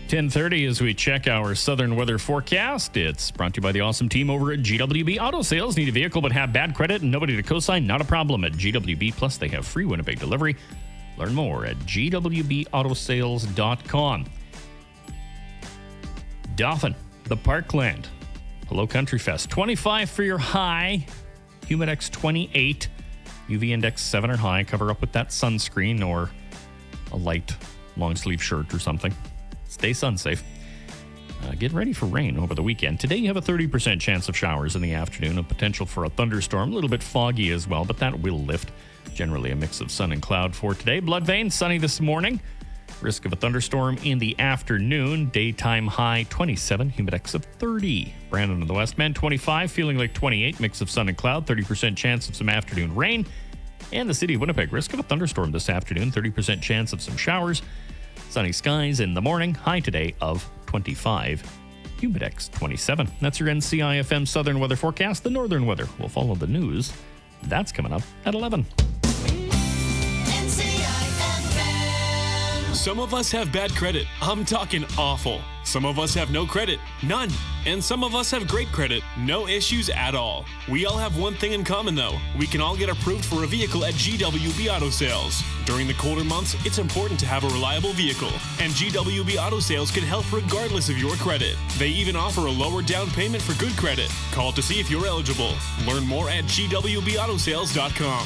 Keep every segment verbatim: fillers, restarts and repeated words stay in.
ten thirty as we check our southern weather forecast. It's brought to you by the awesome team over at G W B Auto Sales. Need a vehicle but have bad credit and nobody to co-sign? Not a problem at G W B. Plus, they have free Winnipeg delivery. Learn more at G W B auto sales dot com. Dauphin, the Parkland. Hello Country Fest. twenty-five for your high. Humidex twenty-eight. U V index seven or high. Cover up with that sunscreen or a light long sleeve shirt or something. Stay sun safe. Uh, get ready for rain over the weekend. Today you have a thirty percent chance of showers in the afternoon, a potential for a thunderstorm, a little bit foggy as well, but that will lift. Generally a mix of sun and cloud for today. Bloodvein, sunny this morning. Risk of a thunderstorm in the afternoon. Daytime high twenty-seven, humidex of thirty. Brandon in the West Bend, twenty-five, feeling like twenty-eight, mix of sun and cloud, thirty percent chance of some afternoon rain. And the city of Winnipeg, risk of a thunderstorm this afternoon, thirty percent chance of some showers. Sunny skies in the morning, high today of twenty-five, humidex twenty-seven. That's your N C I F M Southern Weather Forecast. The Northern Weather will follow the news. That's coming up at eleven. Some of us have bad credit. I'm talking awful. Some of us have no credit. None. And some of us have great credit. No issues at all. We all have one thing in common, though. We can all get approved for a vehicle at G W B Auto Sales. During the colder months, it's important to have a reliable vehicle. And G W B Auto Sales can help regardless of your credit. They even offer a lower down payment for good credit. Call to see if you're eligible. Learn more at G W B auto sales dot com.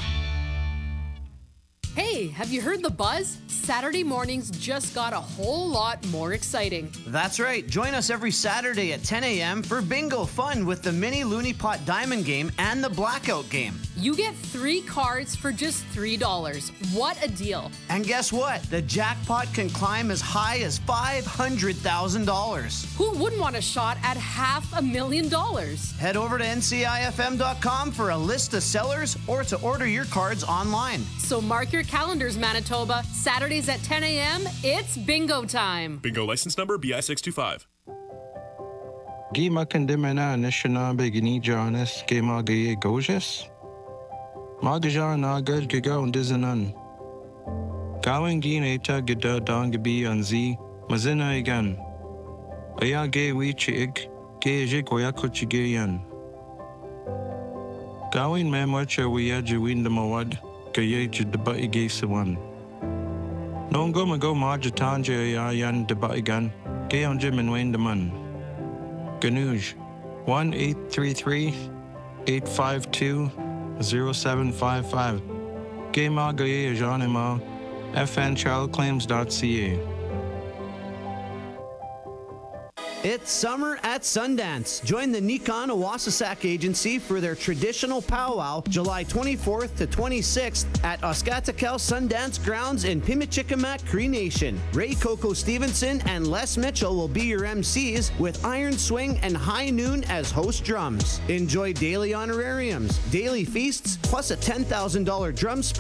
Hey, have you heard the buzz? Saturday mornings just got a whole lot more exciting. That's right. Join us every Saturday at ten a.m. for bingo fun with the mini Looney Pot Diamond game and the Blackout game. You get three cards for just three dollars. What a deal. And guess what? The jackpot can climb as high as five hundred thousand dollars. Who wouldn't want a shot at half a million dollars? Head over to N C I F M dot com for a list of sellers or to order your cards online. So mark your calendars, Manitoba. Saturdays at ten a.m., it's bingo time. Bingo license number B I six two five. Gima Kandimana Nishana Begini Jonas Gema Gaye Gojas Magajan Nagar Giga und Dizanan Gawin Gin Eta Gida Dangabi Anzi Mazina Egan Aya Gay Wichig Gay Jikoyakuchigayan Gawin Mamwacha Wiyajuin the Mawad Gaye Jidaba Gay Sawan Nongo Mago Marjatanja Yayan Debaigan Gay on Jim and Wayne the Man Ganuj one eight three three eight five two zero seven five five Gay Magaye Janima F N child claims dot C A. It's summer at Sundance. Join the Nikon Awasasak Agency for their traditional powwow July twenty-fourth to twenty-sixth at Oskatakel Sundance Grounds in Pimichikamak, Cree Nation. Ray Coco Stevenson and Les Mitchell will be your M Cs with Iron Swing and High Noon as host drums. Enjoy daily honorariums, daily feasts, plus a ten thousand dollars drum